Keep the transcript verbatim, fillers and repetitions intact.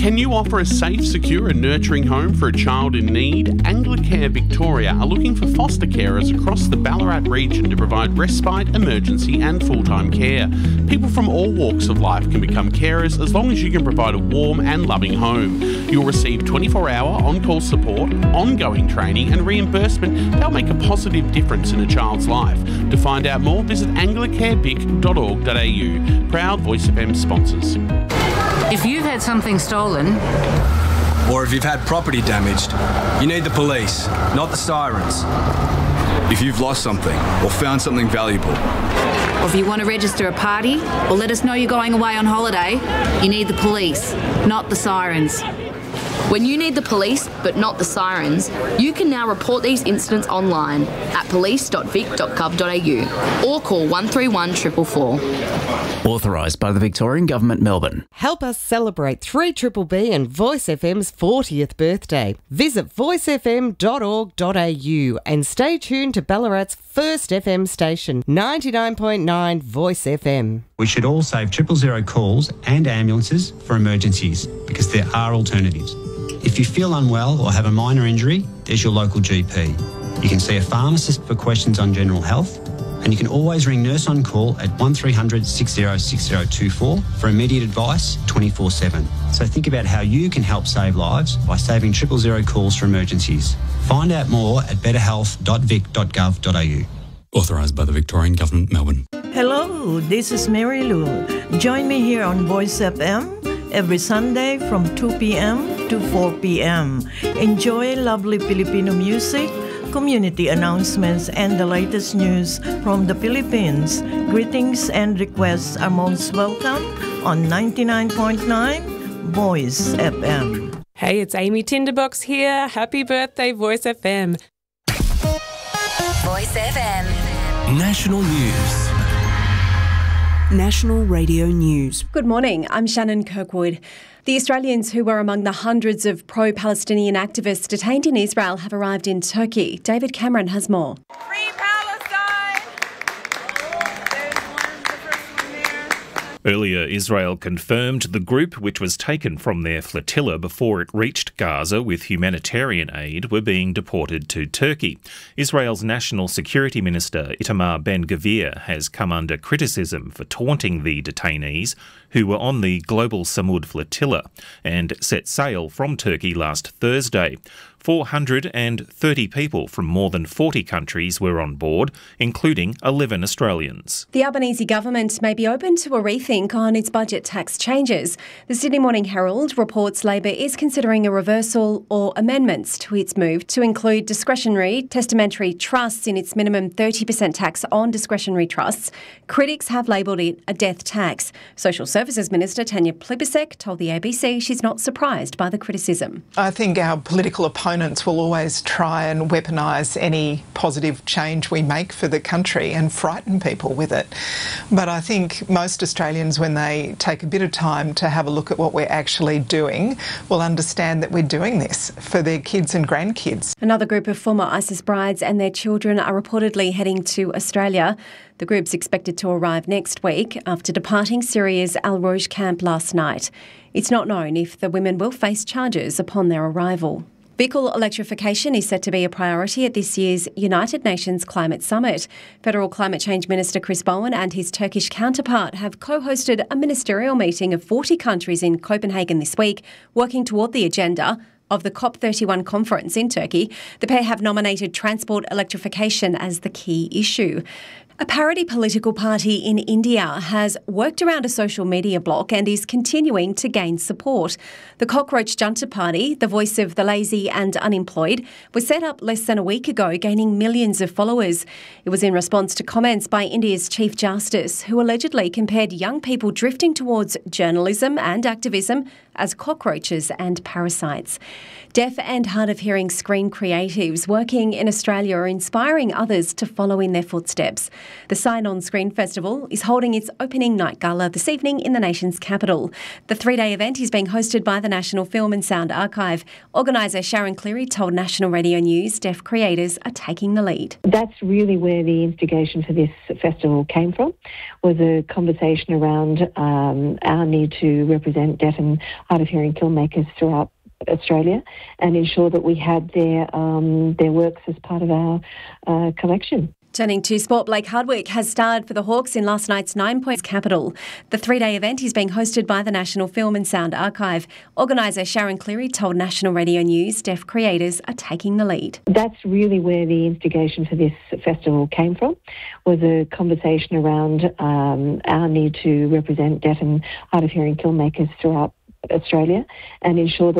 Can you offer a safe, secure and nurturing home for a child in need? Anglicare Victoria are looking for foster carers across the Ballarat region to provide respite, emergency and full-time care. People from all walks of life can become carers as long as you can provide a warm and loving home. You'll receive twenty-four hour on-call support, ongoing training and reimbursement that'll make a positive difference in a child's life. To find out more, visit anglicare vic dot org dot a u. Proud Voice F M sponsors. If you've had something stolen, or if you've had property damaged, you need the police, not the sirens. If you've lost something or found something valuable, or if you want to register a party or let us know you're going away on holiday, you need the police, not the sirens. When you need the police, but not the sirens, you can now report these incidents online at police dot vic dot gov dot a u or call one three one four four four. Authorised by the Victorian Government, Melbourne. Help us celebrate three B B B and Voice F M's fortieth birthday. Visit voice f m dot org dot a u and stay tuned to Ballarat's first F M station, ninety-nine point nine Voice F M. We should all save triple zero calls and ambulances for emergencies because there are alternatives. If you feel unwell or have a minor injury, there's your local G P. You can see a pharmacist for questions on general health, and you can always ring Nurse on Call at one three hundred six zero six zero two four for immediate advice twenty-four seven. So think about how you can help save lives by saving triple zero calls for emergencies. Find out more at better health dot vic dot gov dot a u. Authorised by the Victorian Government, Melbourne. Hello, this is Mary Lou. Join me here on Voice F M every Sunday from two p.m. to four p.m. Enjoy lovely Filipino music, community announcements, and the latest news from the Philippines. Greetings and requests are most welcome on ninety-nine point nine Voice F M. Hey, it's Amy Tinderbox here. Happy birthday, Voice F M. Voice F M. National News. National Radio News. Good morning, I'm Shannon Kirkwood. The Australians who were among the hundreds of pro-Palestinian activists detained in Israel have arrived in Turkey. David Cameron has more. Free Palestine! There's one, the first one there. Earlier, Israel confirmed the group, which was taken from their flotilla before it reached Gaza with humanitarian aid, were being deported to Turkey. Israel's National Security Minister Itamar Ben-Gvir has come under criticism for taunting the detainees who were on the Global Samud flotilla and set sail from Turkey last Thursday. four hundred thirty people from more than forty countries were on board, including eleven Australians. The Albanese government may be open to a rethink on its budget tax changes. The Sydney Morning Herald reports Labor is considering a reversal or amendments to its move to include discretionary testamentary trusts in its minimum thirty percent tax on discretionary trusts. Critics have labelled it a death tax. Social Services Minister Tanya Plibersek told the A B C she's not surprised by the criticism. I think our political opponents will always try and weaponise any positive change we make for the country and frighten people with it. But I think most Australians, when they take a bit of time to have a look at what we're actually doing, will understand that we're doing this for their kids and grandkids. Another group of former ISIS brides and their children are reportedly heading to Australia. The group's expected to arrive next week after departing Syria's Al Rouge camp last night. It's not known if the women will face charges upon their arrival. Vehicle electrification is set to be a priority at this year's United Nations Climate Summit. Federal Climate Change Minister Chris Bowen and his Turkish counterpart have co-hosted a ministerial meeting of forty countries in Copenhagen this week, working toward the agenda of the COP thirty-one conference in Turkey. The pair have nominated transport electrification as the key issue. A parody political party in India has worked around a social media block and is continuing to gain support. The Cockroach Junta Party, the voice of the lazy and unemployed, was set up less than a week ago, gaining millions of followers. It was in response to comments by India's Chief Justice, who allegedly compared young people drifting towards journalism and activism as cockroaches and parasites. Deaf and hard of hearing screen creatives working in Australia are inspiring others to follow in their footsteps. The Sign On Screen Festival is holding its opening night gala this evening in the nation's capital. The three-day event is being hosted by the National Film and Sound Archive. Organiser Sharon Cleary told National Radio News deaf creators are taking the lead. That's really where the instigation for this festival came from, was a conversation around um, our need to represent deaf and hard of hearing filmmakers throughout Australia and ensure that we had their um, their works as part of our uh, collection. Turning to sport, Blake Hardwick has starred for the Hawks in last night's Nine Points Capital. The three-day event is being hosted by the National Film and Sound Archive. Organiser Sharon Cleary told National Radio News deaf creators are taking the lead. That's really where the instigation for this festival came from, was a conversation around um, our need to represent deaf and hard of hearing filmmakers throughout Australia and ensure that